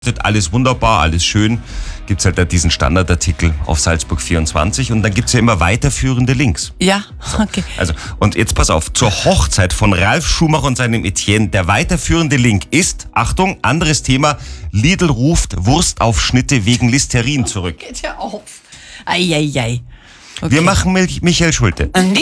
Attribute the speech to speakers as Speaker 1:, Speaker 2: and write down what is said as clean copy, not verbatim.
Speaker 1: Alles wunderbar, alles schön. Gibt's halt da diesen Standardartikel auf Salzburg 24 und dann gibt's ja immer weiterführende Links.
Speaker 2: Ja, okay.
Speaker 1: Also, und jetzt pass auf, zur Hochzeit von Ralf Schumacher und seinem Etienne, der weiterführende Link ist, Achtung, anderes Thema, Lidl ruft Wurstaufschnitte wegen Listerin zurück.
Speaker 2: Geht ja auf. Eieiei. Okay.
Speaker 1: Wir machen Michael Schulte.